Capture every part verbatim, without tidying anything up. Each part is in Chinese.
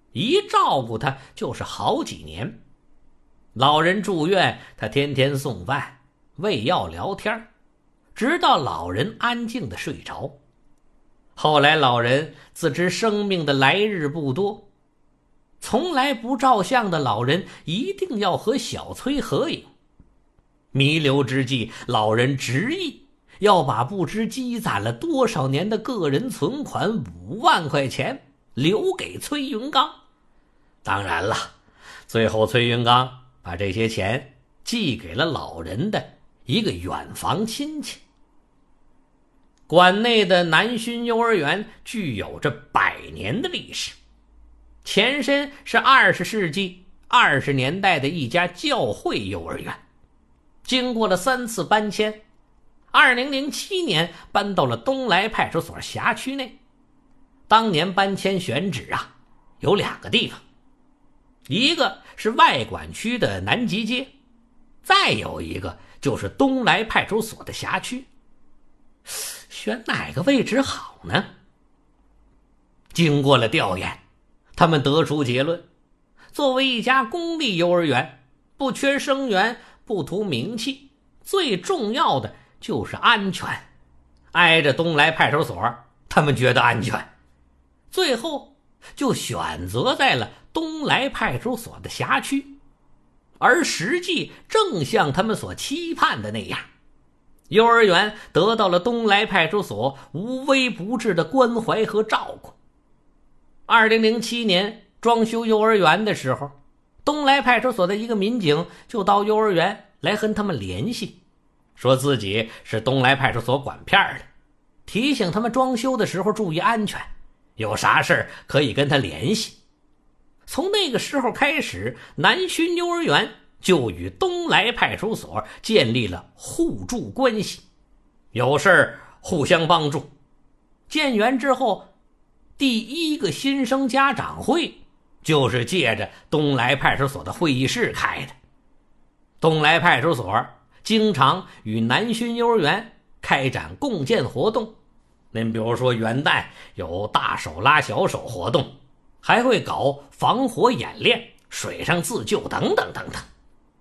一照顾他就是好几年。老人住院，他天天送饭、喂药、聊天，直到老人安静地睡着。后来老人自知生命的来日不多，从来不照相的老人一定要和小崔合影。弥留之际，老人执意要把不知积攒了多少年的个人存款五万块钱留给崔云刚。当然了，最后崔云刚把这些钱寄给了老人的一个远房亲戚。馆内的南薰幼儿园具有着百年的历史，前身是二十世纪二十年代的一家教会幼儿园，经过了三次搬迁，二零零七年搬到了东来派出所辖区内。当年搬迁选址啊，有两个地方，一个是外管区的南极街，再有一个就是东来派出所的辖区。选哪个位置好呢？经过了调研，他们得出结论，作为一家公立幼儿园，不缺生源，不图名气，最重要的就是安全。挨着东来派出所，他们觉得安全，最后就选择在了东来派出所的辖区。而实际正像他们所期盼的那样，幼儿园得到了东来派出所无微不至的关怀和照顾。二零零七年装修幼儿园的时候，东来派出所的一个民警就到幼儿园来和他们联系，说自己是东来派出所管片的，提醒他们装修的时候注意安全，有啥事可以跟他联系。从那个时候开始，南薰幼儿园就与东来派出所建立了互助关系，有事互相帮助。建园之后，第一个新生家长会就是借着东来派出所的会议室开的。东来派出所经常与南薰幼儿园开展共建活动，您比如说元旦有大手拉小手活动，还会搞防火演练、水上自救等等等等。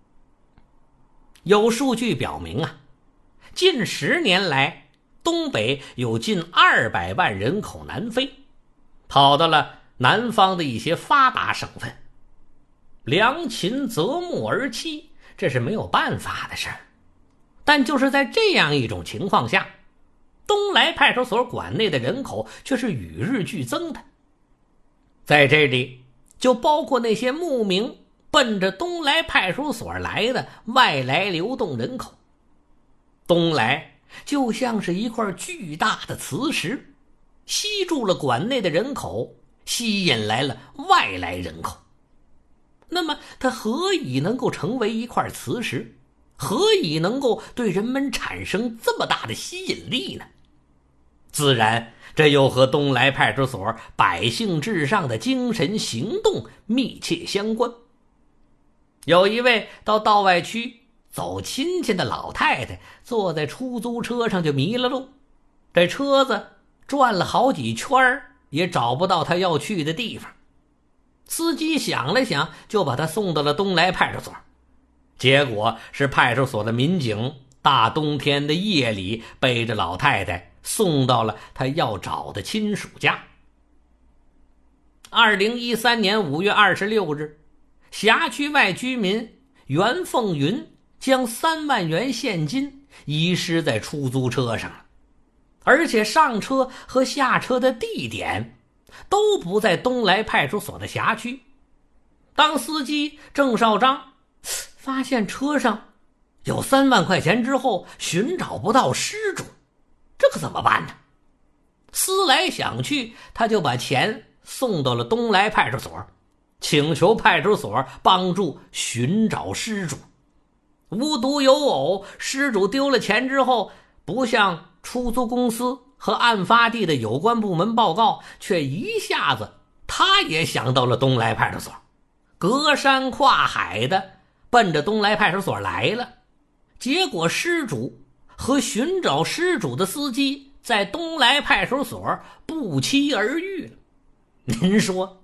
有数据表明啊，近十年来，东北有近二百万人口南飞，跑到了南方的一些发达省份。良禽择木而栖，这是没有办法的事儿。但就是在这样一种情况下，东来派出所管内的人口却是与日俱增的。在这里就包括那些慕名奔着东来派出所来的外来流动人口。东来就像是一块巨大的磁石，吸住了馆内的人口，吸引来了外来人口。那么它何以能够成为一块磁石？何以能够对人们产生这么大的吸引力呢？自然这又和东来派出所百姓至上的精神行动密切相关。有一位到道外区走亲戚的老太太，坐在出租车上就迷了路，这车子转了好几圈也找不到她要去的地方。司机想了想，就把她送到了东来派出所。结果是派出所的民警大冬天的夜里背着老太太送到了她要找的亲属家。二零一三年五月二十六日，辖区外居民袁凤云将三万元现金遗失在出租车上了，而且上车和下车的地点都不在东来派出所的辖区。当司机郑少章发现车上有三万块钱之后，寻找不到失主，这可怎么办呢？思来想去，他就把钱送到了东来派出所，请求派出所帮助寻找失主。无独有偶，失主丢了钱之后，不向出租公司和案发地的有关部门报告，却一下子他也想到了东来派出所，隔山跨海的奔着东来派出所来了。结果失主和寻找失主的司机在东来派出所不期而遇了。您说